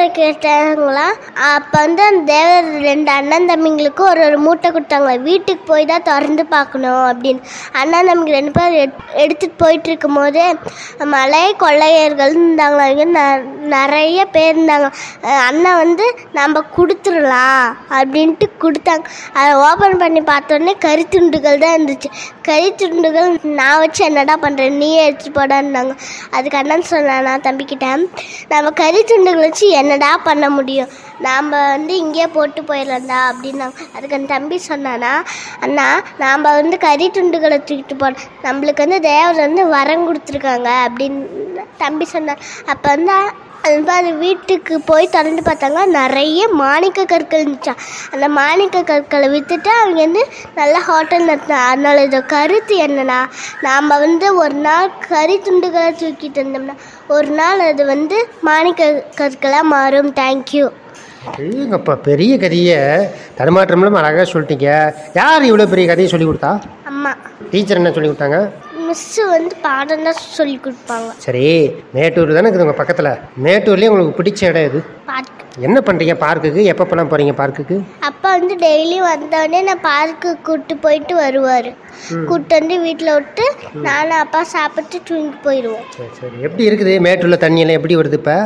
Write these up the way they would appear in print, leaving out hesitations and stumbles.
கேட்டாங்களா. அப்போ வந்து அந்த தேவர் 2 அண்ணன் தம்பிங்களுக்கு ஒரு மூட்டை கொடுத்தாங்களா. வீட்டுக்கு போய் தான் திறந்து பார்க்கணும் அப்படின்னு. அண்ணன் தம்பிங்க 2 பேர் எடுத்துகிட்டு போயிட்டு இருக்கும் போது மலை கொள்ளையர்கள் இருந்தாங்களா. நிறைய பேர் இருந்தாங்க. அண்ணன் வந்து நம்ம கொடுத்துடலாம் அப்படின்ட்டு கொடுத்தாங்க. அதை ஓப்பன் பண்ணி பார்த்தோன்னே கரித்துண்டுகள் தான் இருந்துச்சு. கரித்துண்டுகள் நான் வச்சு என்னடா பண்ணுறேன், நீயே எடுத்துகிட்டு போடான்னாங்க. அதுக்கு அண்ணன் சொன்னா தம்பிக்கிட்ட, நம்ம கரித்துண்டுகள் வச்சு என்னடா பண்ண முடியும், நாம் வந்து இங்கேயே போட்டு போயிடலாம்டா அப்படின்னாங்க. அதுக்கு அந்த தம்பி சொன்னானா, அண்ணா நாம் வந்து கரித்துண்டுகளை தூக்கிட்டு போனோம், நம்மளுக்கு வந்து தேவர் வந்து வரம் கொடுத்துருக்காங்க அப்படின்னு தம்பி சொன்னார். அப்போ வந்து அது வீட்டுக்கு போய் திறந்து பார்த்தாங்க. நிறைய மாணிக்க கற்கள் இருந்துச்சா. அந்த மாணிக்க கற்களை விற்றுட்டு அவங்க வந்து நல்ல ஹோட்டல் நடத்தினா. அதனால இதை கருத்து என்னன்னா, நாம் வந்து ஒரு நாள் கறி துண்டுகளை தூக்கிட்டு இருந்தோம்னா ஒரு நாள் அது வந்து மாணிக்க கற்களாக மாறும். தேங்க்யூ. ஐயோங்கப்பா, பெரிய கதையை தடுமாற்றம்லாம் அழகாக சொல்லிட்டீங்க. யார் இவ்வளோ பெரிய கதையை சொல்லி கொடுத்தா? அம்மா. டீச்சர் என்ன சொல்லி கொடுத்தாங்க? மிஸ்ஸு வந்து பாடம் தான் சொல்லி கொடுப்பாங்க. சரி, மேட்டூர் தானே இருக்குது உங்கள் பக்கத்தில். மேட்டூர்லேயே உங்களுக்கு பிடிச்ச இடம் எது? பார்க். என்ன பண்ணுறீங்க பார்க்குக்கு? எப்பப்பெல்லாம் போகிறீங்க பார்க்குக்கு? அப்பா வந்து டெய்லி வந்தோடனே நான் பார்க்கு கூப்பிட்டு போயிட்டு வருவார். கூப்பிட்டு வந்து வீட்டில் விட்டு நானும் அப்பா சாப்பிட்டு தூங்கி போயிடுவோம். சரி சரி. எப்படி இருக்குது மேட்டூரில் தண்ணியெல்லாம் எப்படி வருது இப்போ?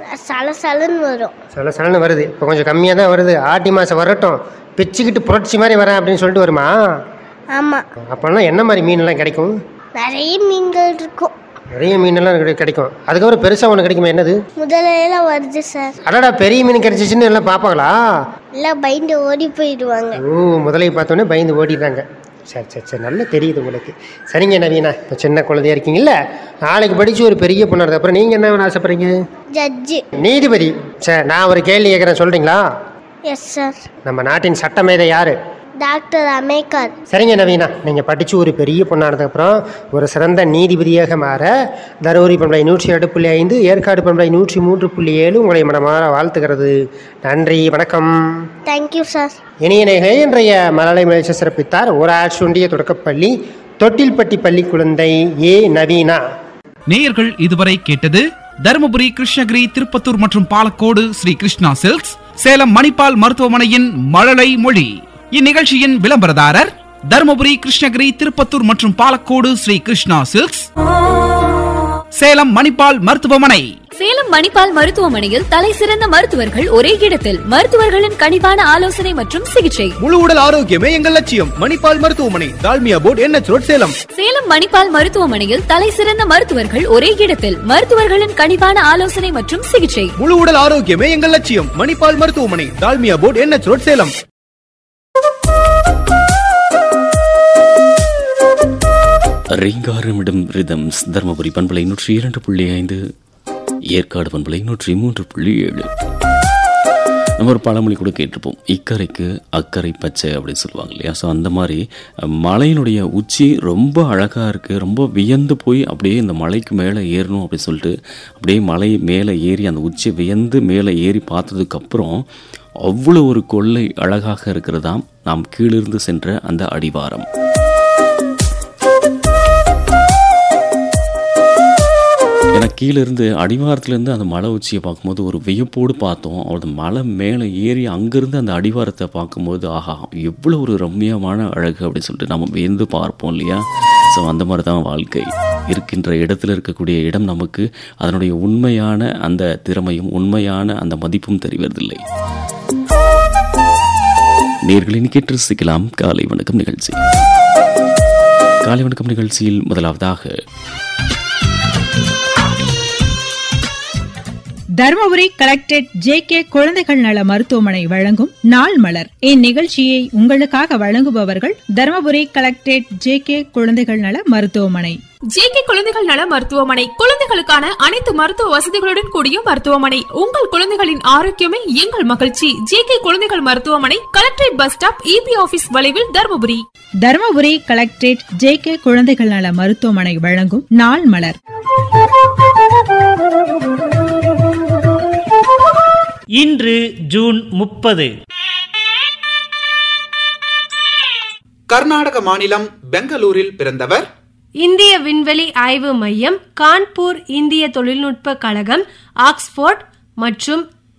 சலசலன்னு வரும். சலசலன்னு வருது. இப்போ கொஞ்சம் கம்மியாக தான் வருது. ஆட்டி மாதம் வரட்டும், பிச்சுக்கிட்டு புரட்சி மாதிரி வரேன் அப்படின்னு சொல்லிட்டு வருமா? ஆமாம். அப்போல்லாம் என்ன மாதிரி மீனெல்லாம் கிடைக்கும்? நிறைய மீன்கள் இருக்கும். நிறைய மீனெல்லாம் கிடைக்கும். அதுக்கப்புறம் பெருசாக ஒன்று கிடைக்குமா? என்னது? முதலையெல்லாம் வருது சார். அடடா, பெரிய மீன் கிடைச்சிச்சின்னு எல்லாம் பார்ப்பாங்களா? எல்லாம் பயந்து ஓடி போயிடுவாங்க. ஓ, முதலையை பார்த்தோன்னே பயந்து ஓடிடுறாங்க. சரி சரி சரி, நல்லா தெரியுது உங்களுக்கு. சரிங்க நவீனா, இப்போ சின்ன குழந்தையா இருக்கீங்கல்ல, நாளைக்கு படித்து ஒரு பெரிய பொண்ணு அப்புறம் நீங்கள் என்ன வேணும் ஆசைப்படுறீங்க? ஜட்ஜு. நீதிபதி. சரி, நான் ஒரு கேள்வி கேட்குறேன், சொல்கிறீங்களா? Yes sir. நம்ம நாட்டின் சட்டமேதை யார்? டாக்டர் அம்பேத்கர். சரிங்க நவீனா, நீங்கள் படித்து ஒரு பெரிய பொண்ணானதுக்கப்புறம் ஒரு சிறந்த நீதிபதியாக மாற தருமபுரி பண்பலை 102.5, ஏற்காடு பண்பலை 103.7 உங்களை மனமாற வாழ்த்துக்கிறது. நன்றி, வணக்கம். Thank you sir. இனிய நேயர்களே, இன்றைய மழலை முயற்சி சிறப்பித்தார் ஊராட்சி ஒன்றிய தொடக்கப்பள்ளி தொட்டில்பட்டி பள்ளி குழந்தை ஏ நவீனா. நேயர்கள் இதுவரை கேட்டது தருமபுரி, கிருஷ்ணகிரி, திருப்பத்தூர் மற்றும் பாலக்கோடு ஸ்ரீ கிருஷ்ணா சில்க்ஸ், சேலம் மணிப்பால் மருத்துவமனையின் மழலை மொழி. இந்நிகழ்ச்சியின் விளம்பரதாரர் தருமபுரி, கிருஷ்ணகிரி, திருப்பத்தூர் மற்றும் பாலக்கோடு ஸ்ரீ கிருஷ்ணா சில்க்ஸ், சேலம் மணிப்பால் மருத்துவமனை. சேலம் மணிப்பால் மருத்துவமனையில் தலை சிறந்த மருத்துவர்கள் ஒரே இடத்தில், மருத்துவர்களின் கனிவான ஆலோசனை மற்றும் சிகிச்சை. முழு உடல் ஆரோக்கியமே எங்கள் லட்சியம். மணிப்பால் மருத்துவமனை, Dalmia board, NH road, Salem. Salem Manipal மருத்துவமனையில் தலை சிறந்த மருத்துவர்கள் ஒரே இடத்தில், மருத்துவர்களின் கனிவான ஆலோசனை மற்றும் சிகிச்சை. முழு உடல் ஆரோக்கியமே எங்கள் லட்சியம். மணிப்பால் மருத்துவமனை, Dalmia board, NH road, Salem. ரீங்காரமிடம் rhythms Dharmapuri பண்பலை 102.5, ஏற்காடு பண்பலை 103.7. நம்ம ஒரு பழமொழி கூட கேட்டிருப்போம், இக்கரைக்கு அக்கறை பச்சை அப்படின்னு சொல்லுவாங்க இல்லையா? ஸோ அந்த மாதிரி மலையினுடைய உச்சி ரொம்ப அழகாக இருக்குது. ரொம்ப வியந்து போய் அப்படியே இந்த மலைக்கு மேலே ஏறணும் அப்படின்னு சொல்லிட்டு அப்படியே மலை மேலே ஏறி அந்த உச்சி வியந்து மேலே ஏறி பார்த்ததுக்கப்புறம் அவ்வளோ ஒரு கொள்ளை அழகாக இருக்கிறதாம் நாம் கீழிருந்து சென்ற அந்த அடிவாரம். ஏன்னா கீழேருந்து அடிவாரத்துலேருந்து அந்த மலை உச்சியை பார்க்கும்போது ஒரு வியப்போடு பார்த்தோம். அவரது மலை மேலே ஏறி அங்கேருந்து அந்த அடிவாரத்தை பார்க்கும்போது ஆஹா எவ்வளோ ஒரு ரம்மியமான அழகு அப்படின்னு சொல்லிட்டு நம்ம வியந்து பார்ப்போம் இல்லையா? ஸோ அந்த மாதிரி தான் வாழ்க்கை. இருக்கின்ற இடத்துல இருக்கக்கூடிய இடம் நமக்கு அதனுடைய உண்மையான அந்த திறமையும் உண்மையான அந்த மதிப்பும் தெரிவதில்லை. நேர்களின் கேட்டு ரசிக்கலாம் காலை வணக்கம் நிகழ்ச்சி. காலை வணக்கம் நிகழ்ச்சியில் முதலாவதாக தருமபுரி கலெக்டரேட் JK குழந்தைகள் நல மருத்துவமனை வழங்கும் நாள் மலர். இந்நிகழ்ச்சியை உங்களுக்காக வழங்குபவர்கள் தருமபுரி கலெக்டரேட் JK குழந்தைகள் நல மருத்துவமனை. JK குழந்தைகள் நல மருத்துவமனை குழந்தைகளுக்கான அனைத்து மருத்துவ வசதிகளுடன் கூடிய மருத்துவமனை. உங்கள் குழந்தைகளின் ஆரோக்கியமே எங்கள் மகிழ்ச்சி. JK குழந்தைகள் மருத்துவமனை, collectorate bus stop, EB office வளைவில், தருமபுரி. தருமபுரி கலெக்டரேட் JK குழந்தைகள் நல மருத்துவமனை வழங்கும் நாள் மலர். இன்று ஜூன் 30. கர்நாடக மாநிலம் பெங்களூரில் பிறந்தவர். இந்திய விண்வெளி ஆய்வு மையம், கான்பூர் இந்திய தொழில்நுட்ப கழகம், ஆக்ஸ்போர்ட் மற்றும்